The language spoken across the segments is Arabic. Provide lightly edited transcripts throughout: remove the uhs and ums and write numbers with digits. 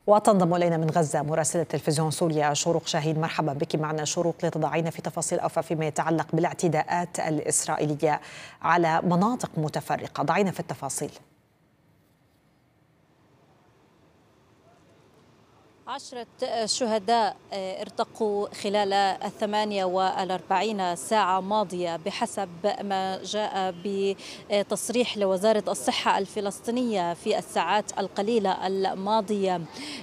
وتنضم إلينا من غزة مراسلة تلفزيون سوريا شروق شاهين. مرحبا بك معنا شروق لتضعين في تفاصيل أوفى فيما يتعلق بالاعتداءات الإسرائيلية على مناطق متفرقة. ضعينا في التفاصيل. 10 شهداء ارتقوا خلال 48 ساعة ماضية بحسب ما جاء بتصريح لوزارة الصحة الفلسطينية في الساعات القليلة الماضية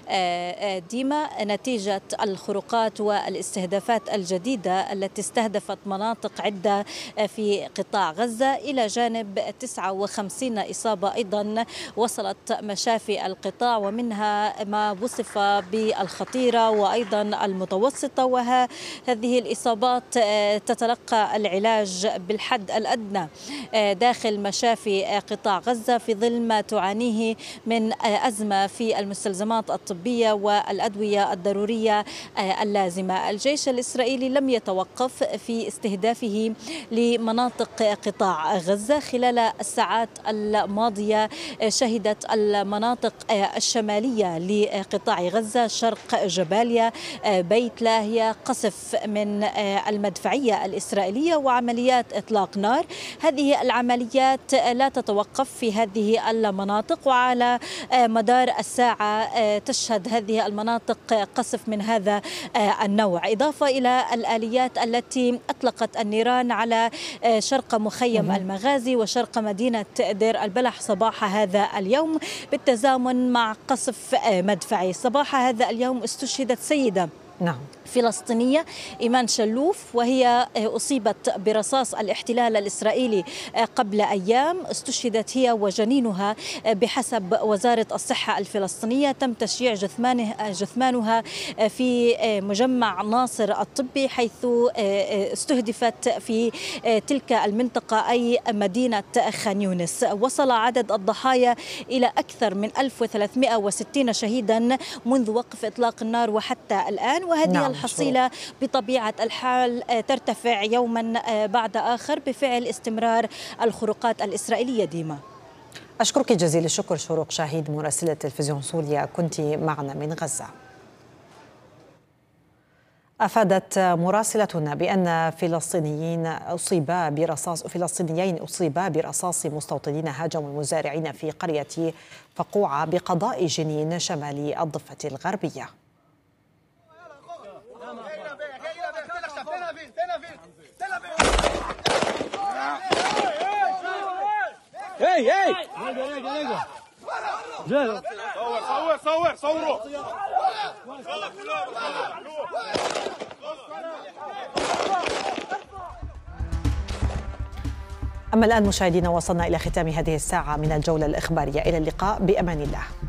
ديما، نتيجة الخروقات والاستهدافات الجديدة التي استهدفت مناطق عدة في قطاع غزة، إلى جانب 59 إصابة أيضا وصلت مشافي القطاع، ومنها ما وصف بالخطيرة وأيضا المتوسطة، وهذه الإصابات تتلقى العلاج بالحد الأدنى داخل مشافي قطاع غزة في ظل ما تعانيه من أزمة في المستلزمات الطبية والأدوية الضرورية اللازمة. الجيش الإسرائيلي لم يتوقف في استهدافه لمناطق قطاع غزة. خلال الساعات الماضية شهدت المناطق الشمالية لقطاع غزة، شرق جباليا، بيت لاهيا، قصف من المدفعية الإسرائيلية وعمليات إطلاق نار. هذه العمليات لا تتوقف في هذه المناطق، وعلى مدار الساعة تشهد هذه المناطق قصف من هذا النوع، إضافة إلى الآليات التي أطلقت النيران على شرق مخيم المغازي وشرق مدينة دير البلح صباح هذا اليوم، بالتزامن مع قصف مدفعي. صباح هذا اليوم استشهدت سيدة فلسطينية، إيمان شلوف، وهي أصيبت برصاص الاحتلال الإسرائيلي قبل أيام. استشهدت هي وجنينها بحسب وزارة الصحة الفلسطينية. تم تشييع جثمانها في مجمع ناصر الطبي، حيث استهدفت في تلك المنطقة أي مدينة خان يونس. وصل عدد الضحايا إلى أكثر من 1360 شهيدا منذ وقف إطلاق النار وحتى الآن، وهذه الحصيلة بطبيعة الحال ترتفع يوما بعد آخر بفعل استمرار الخروقات الإسرائيلية. ديما، أشكرك جزيل الشكر شروق شاهين مراسلة تلفزيون سوريا، كنت معنا من غزة. أفادت مراسلتنا بأن فلسطينيين أصيبا برصاص مستوطنين هاجموا المزارعين في قرية فقوعة بقضاء جنين شمال الضفة الغربية. صوروا. أما الآن مشاهدينا، وصلنا إلى ختام هذه الساعة من الجولة الإخبارية. إلى اللقاء، بأمان الله.